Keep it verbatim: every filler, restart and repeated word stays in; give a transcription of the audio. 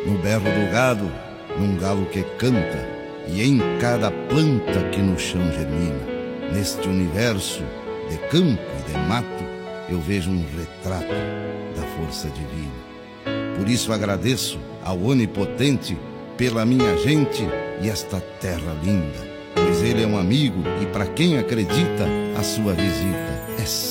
no berro do gado, num galo que canta, e em cada planta que no chão germina. Neste universo de campo e de mato, eu vejo um retrato da força divina. Por isso agradeço ao Onipotente pela minha gente e esta terra linda, pois ele é um amigo e para quem acredita, a sua visita é